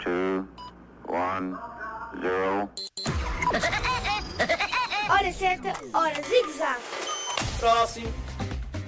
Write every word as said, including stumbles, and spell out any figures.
two, one, zero. Hora certa, hora zigue-zague. Próximo.